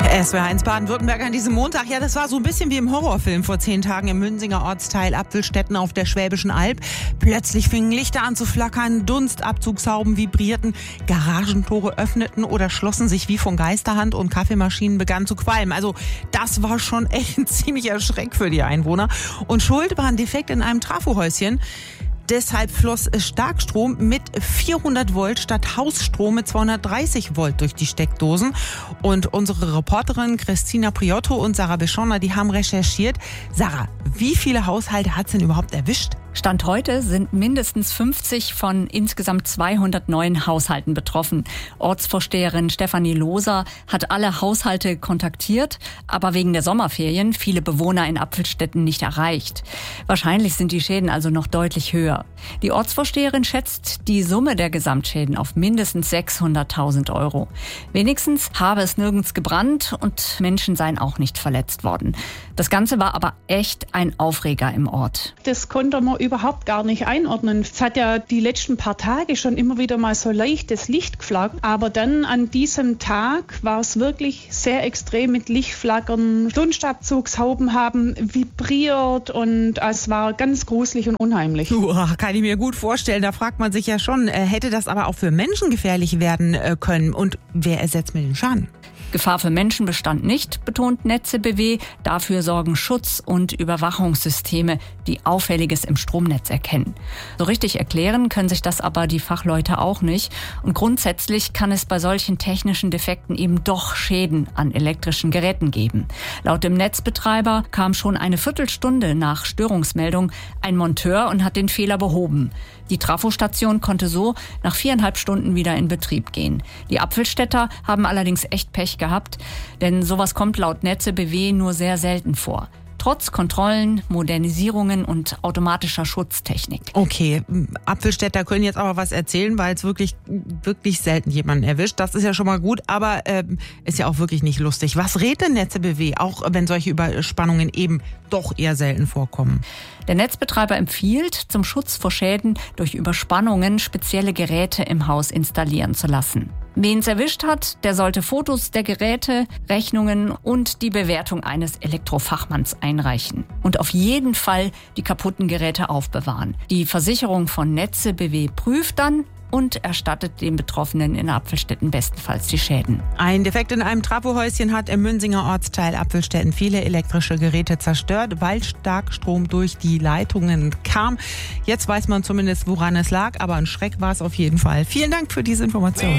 SWR1 Baden-Württemberg an diesem Montag. Ja, das war so ein bisschen wie im Horrorfilm vor 10 Tagen im Münsinger Ortsteil Apfelstetten auf der Schwäbischen Alb. Plötzlich fingen Lichter an zu flackern, Dunstabzugshauben vibrierten, Garagentore öffneten oder schlossen sich wie von Geisterhand und Kaffeemaschinen begannen zu qualmen. Also das war schon echt ein ziemlicher Schreck für die Einwohner. Und schuld war ein Defekt in einem Trafohäuschen. Deshalb floss Starkstrom mit 400 Volt statt Hausstrom mit 230 Volt durch die Steckdosen. Und unsere Reporterin Christina Priotto und Sarah Beschonner, die haben recherchiert. Sarah, wie viele Haushalte hat es denn überhaupt erwischt? Stand heute sind mindestens 50 von insgesamt 209 Haushalten betroffen. Ortsvorsteherin Stefanie Loser hat alle Haushalte kontaktiert, aber wegen der Sommerferien viele Bewohner in Apfelstetten nicht erreicht. Wahrscheinlich sind die Schäden also noch deutlich höher. Die Ortsvorsteherin schätzt die Summe der Gesamtschäden auf mindestens 600.000 Euro. Wenigstens habe es nirgends gebrannt und Menschen seien auch nicht verletzt worden. Das Ganze war aber echt ein Aufreger im Ort. Das konnte man überhaupt gar nicht einordnen. Es hat ja die letzten paar Tage schon immer wieder mal so leichtes Licht geflackert, aber dann an diesem Tag war es wirklich sehr extrem mit Lichtflackern. Dunstabzugshauben haben vibriert und es war ganz gruselig und unheimlich. Kann ich mir gut vorstellen. Da fragt man sich ja schon, hätte das aber auch für Menschen gefährlich werden können? Und wer ersetzt mir den Schaden? Gefahr für Menschen bestand nicht, betont Netze BW. Dafür sorgen Schutz- und Überwachungssysteme, die Auffälliges im Stromnetz erkennen. So richtig erklären können sich das aber die Fachleute auch nicht. Und grundsätzlich kann es bei solchen technischen Defekten eben doch Schäden an elektrischen Geräten geben. Laut dem Netzbetreiber kam schon eine Viertelstunde nach Störungsmeldung ein Monteur und hat den Fehler behoben. Die Trafostation konnte so nach 4,5 Stunden wieder in Betrieb gehen. Die Apfelstädter haben allerdings echt Pech gehabt, denn sowas kommt laut Netze BW nur sehr selten vor. Trotz Kontrollen, Modernisierungen und automatischer Schutztechnik. Okay, Apfelstädter können jetzt aber was erzählen, weil es wirklich selten jemanden erwischt. Das ist ja schon mal gut, aber ist ja auch wirklich nicht lustig. Was rät denn Netze BW, auch wenn solche Überspannungen eben doch eher selten vorkommen? Der Netzbetreiber empfiehlt, zum Schutz vor Schäden durch Überspannungen spezielle Geräte im Haus installieren zu lassen. Wen es erwischt hat, der sollte Fotos der Geräte, Rechnungen und die Bewertung eines Elektrofachmanns einreichen. Und auf jeden Fall die kaputten Geräte aufbewahren. Die Versicherung von Netze BW prüft dann und erstattet den Betroffenen in Apfelstetten bestenfalls die Schäden. Ein Defekt in einem Trafohäuschen hat im Münsinger Ortsteil Apfelstetten viele elektrische Geräte zerstört, weil Starkstrom durch die Leitungen kam. Jetzt weiß man zumindest, woran es lag, aber ein Schreck war es auf jeden Fall. Vielen Dank für diese Information.